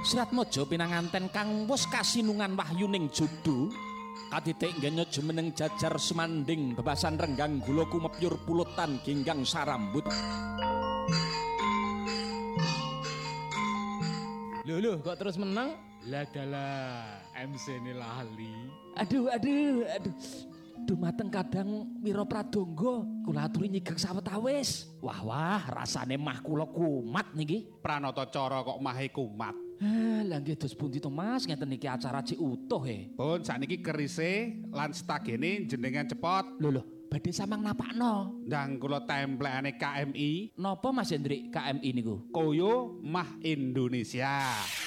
Sratmaja pinanganten kang wis kasinungan wahyuning judu katitik nggenyo jumeneng jajar sumanding bebasan renggang gula kumepyur pulutan ginggang sarambut. Lho kok terus menang? Lah dalah MC ini lali. Aduh. Dumateng kadang Wira Pradangga kula aturi nyigek sawetawis. Wah, rasane mah kula kumat niki. Pranata cara kok mahe kumat. Lah nggih dos pundi to Mas, ngeten iki acara cik utuh Pun sakniki kerise lan stagene jenengan cepot. Lho, badhe samang napakno. Ndang kula templekane KMI. Napa Mas Hendrik KMI niku? Koyo Mah Indonesia.